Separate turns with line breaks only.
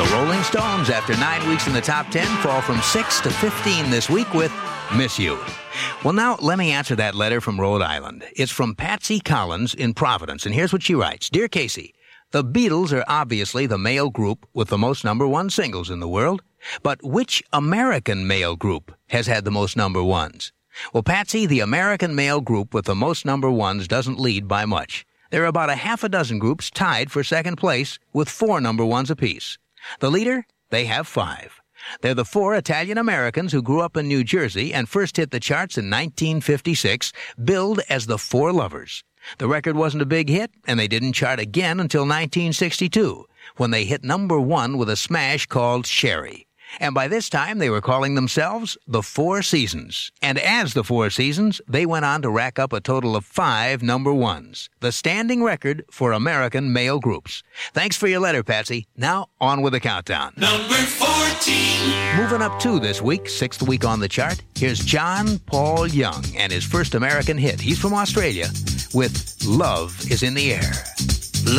The Rolling Stones, after 9 weeks in the top 10, fall from 6 to 15 this week with Miss You. Well, now let me answer that letter from Rhode Island. It's from Patsy Collins in Providence, and here's what she writes. Dear Casey, the Beatles are obviously the male group with the most number one singles in the world, but which American male group has had the most number ones? Well, Patsy, the American male group with the most number ones doesn't lead by much. There are about a half a dozen groups tied for second place with 4 number ones apiece. The leader? They have 5. They're the 4 Italian-Americans who grew up in New Jersey and first hit the charts in 1956, billed as the Four Lovers. The record wasn't a big hit, and they didn't chart again until 1962, when they hit number 1 with a smash called Sherry. And by this time, they were calling themselves the Four Seasons. And as the Four Seasons, they went on to rack up a total of 5 number ones, the standing record for American male groups. Thanks for your letter, Patsy. Now, on with the countdown.
Number 14.
Moving up 2 this week, 6th week on the chart, here's John Paul Young and his first American hit. He's from Australia with Love is in the Air.